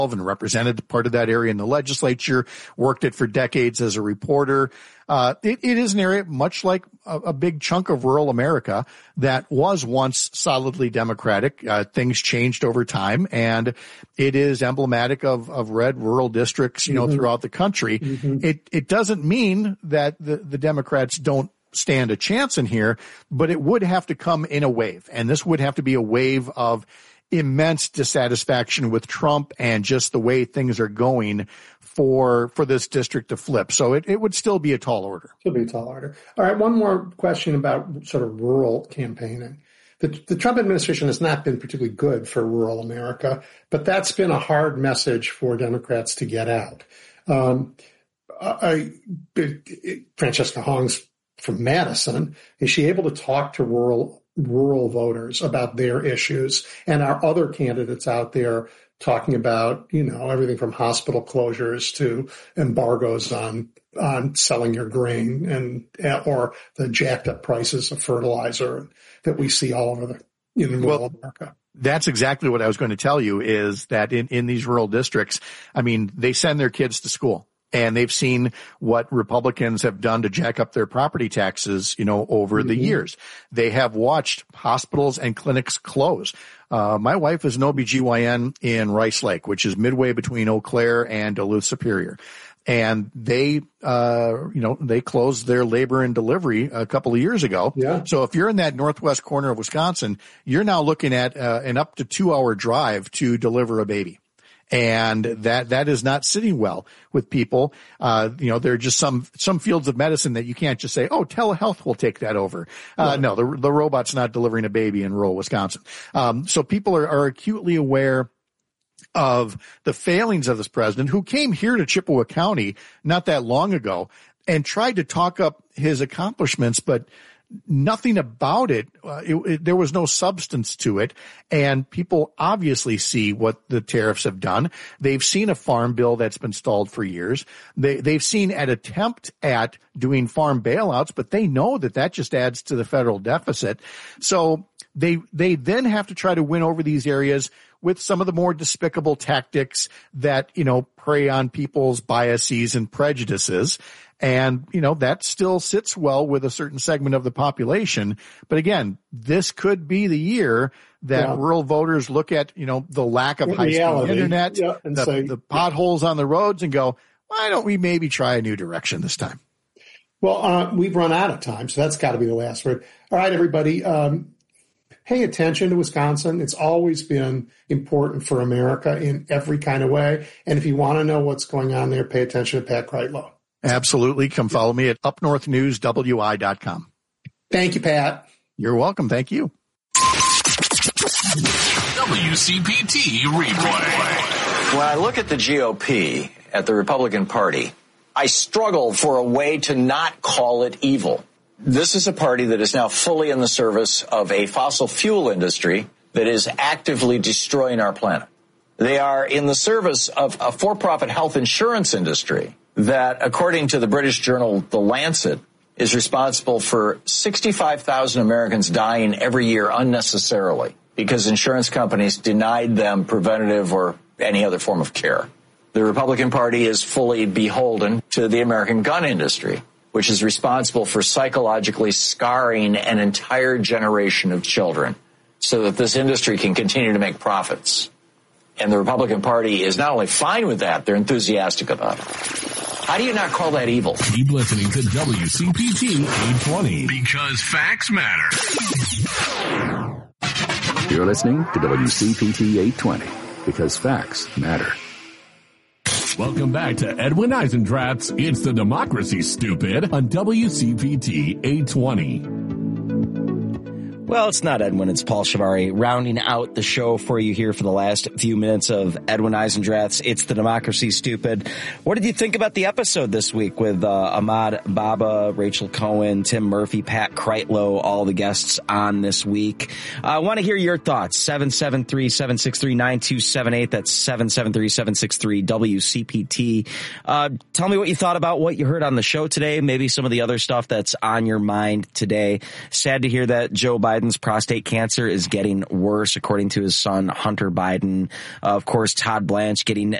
and represented part of that area in the legislature, worked it for decades as a reporter. It is an area much like a big chunk of rural America that was once solidly Democratic. Things changed over time, and it is emblematic of red rural districts, throughout the country. It doesn't mean that the Democrats don't stand a chance in here, but it would have to come in a wave, and this would have to be a wave of immense dissatisfaction with Trump and just the way things are going for this district to flip. So it would still be a tall order. It'll be a tall order. All right, one more question about sort of rural campaigning. The Trump administration has not been particularly good for rural America, but that's been a hard message for Democrats to get out. Francesca Hong's from Madison. Is she able to talk to rural voters about their issues? And are other candidates out there talking about, everything from hospital closures to embargoes on selling your grain or the jacked up prices of fertilizer that we see all over rural America? That's exactly what I was going to tell you, is that in these rural districts, they send their kids to school. And they've seen what Republicans have done to jack up their property taxes, over the years. They have watched hospitals and clinics close. My wife is an OBGYN in Rice Lake, which is midway between Eau Claire and Duluth Superior. And they closed their labor and delivery a couple of years ago. Yeah. So if you're in that northwest corner of Wisconsin, you're now looking at an up to 2-hour drive to deliver a baby. And that is not sitting well with people. There are just some fields of medicine that you can't just say, oh, telehealth will take that over. No, the robot's not delivering a baby in rural Wisconsin. So people are acutely aware of the failings of this president, who came here to Chippewa County not that long ago and tried to talk up his accomplishments, but nothing about it. There was no substance to it. And people obviously see what the tariffs have done. They've seen a farm bill that's been stalled for years. They've seen an attempt at doing farm bailouts, but they know that just adds to the federal deficit. So they then have to try to win over these areas with some of the more despicable tactics that, prey on people's biases and prejudices. And, that still sits well with a certain segment of the population. But again, this could be the year that rural voters look at, the lack of high-speed internet, the potholes on the roads, and go, why don't we maybe try a new direction this time? Well, we've run out of time, so that's got to be the last word. All right, everybody. Pay attention to Wisconsin. It's always been important for America in every kind of way. And if you want to know what's going on there, pay attention to Pat Kreitlow. Absolutely. Come follow me at upnorthnewswi.com. Thank you, Pat. You're welcome. Thank you. WCPT Replay. When I look at the GOP, at the Republican Party, I struggle for a way to not call it evil. This is a party that is now fully in the service of a fossil fuel industry that is actively destroying our planet. They are in the service of a for-profit health insurance industry that, according to the British journal The Lancet, is responsible for 65,000 Americans dying every year unnecessarily because insurance companies denied them preventative or any other form of care. The Republican Party is fully beholden to the American gun industry, which is responsible for psychologically scarring an entire generation of children so that this industry can continue to make profits. And the Republican Party is not only fine with that, they're enthusiastic about it. How do you not call that evil? Keep listening to WCPT 820 because facts matter. You're listening to WCPT 820 because facts matter. Welcome back to Edwin Eisendrath's It's the Democracy, Stupid on WCPT 820. Well, it's not Edwin, it's Paul Shavari rounding out the show for you here for the last few minutes of Edwin Eisendrath's It's the Democracy, Stupid. What did you think about the episode this week with Ahmad Baba, Rachel Cohen, Tim Murphy, Pat Kreitlow, all the guests on this week? I want to hear your thoughts. 773-763-9278. That's 773-763-WCPT. Tell me what you thought about what you heard on the show today, maybe some of the other stuff that's on your mind today. Sad to hear that Joe Biden Biden's prostate cancer is getting worse, according to his son, Hunter Biden. Of course, Todd Blanche getting